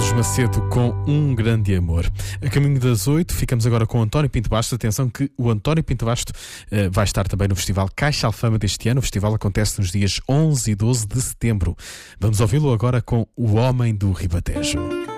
Jorge Macedo com Um Grande Amor. A caminho das 8, ficamos agora com o António Pinto Basto. Atenção que o António Pinto Basto vai estar também no Festival Caixa Alfama deste ano. O festival acontece nos dias 11 e 12 de setembro. Vamos ouvi-lo agora com O Homem do Ribatejo.